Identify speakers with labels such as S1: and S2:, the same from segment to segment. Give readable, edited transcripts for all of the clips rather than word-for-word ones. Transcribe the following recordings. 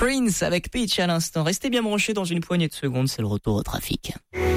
S1: Prince avec Peach à l'instant. Restez bien branchés dans une poignée de secondes, c'est le retour au trafic.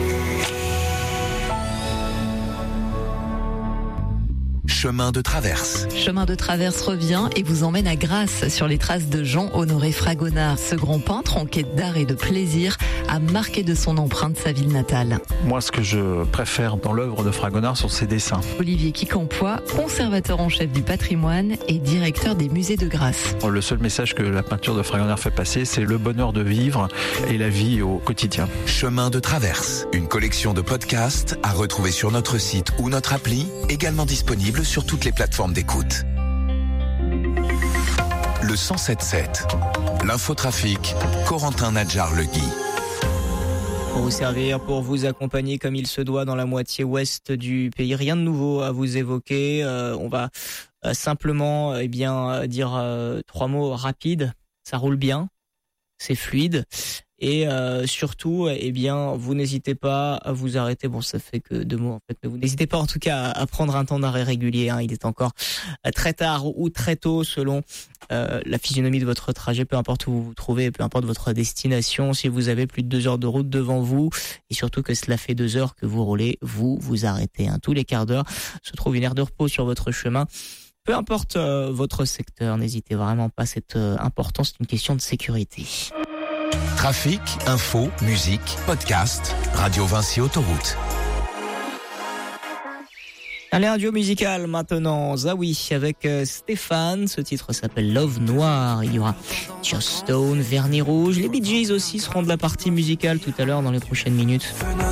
S2: Chemin de traverse.
S3: Chemin de traverse revient et vous emmène à Grasse, sur les traces de Jean-Honoré Fragonard. Ce grand peintre en quête d'art et de plaisir a marqué de son empreinte sa ville natale.
S4: Moi, ce que je préfère dans l'œuvre de Fragonard sont ses dessins.
S3: Olivier Quincampoix, conservateur en chef du patrimoine et directeur des musées de Grasse.
S4: Le seul message que la peinture de Fragonard fait passer, c'est le bonheur de vivre et la vie au quotidien.
S2: Chemin de traverse, une collection de podcasts à retrouver sur notre site ou notre appli, également disponible sur toutes les plateformes d'écoute. Le 107.7, l'infotrafic, Corentin Nadjar-Legui.
S1: Pour vous servir, pour vous accompagner comme il se doit dans la moitié ouest du pays. Rien de nouveau à vous évoquer. On va simplement dire 3 mots rapides. Ça roule bien, c'est fluide. Et surtout, vous n'hésitez pas à vous arrêter. Bon, ça fait que 2 mots en fait, mais vous n'hésitez pas en tout cas à prendre un temps d'arrêt régulier. Il est encore très tard ou très tôt selon la physionomie de votre trajet, peu importe où vous vous trouvez, peu importe votre destination. Si vous avez plus de 2 heures de route devant vous, et surtout que cela fait 2 heures que vous roulez, vous arrêtez. Tous les quarts d'heure se trouve une aire de repos sur votre chemin. Peu importe votre secteur, n'hésitez vraiment pas. C'est important, c'est une question de sécurité.
S2: Trafic, info, musique, podcast, Radio Vinci Autoroute.
S1: Allez, un duo musical maintenant, Zawi avec Stéphane. Ce titre s'appelle Love Noir. Il y aura Joss Stone, Vernis Rouge. Les Bee Gees aussi seront de la partie musicale tout à l'heure dans les prochaines minutes.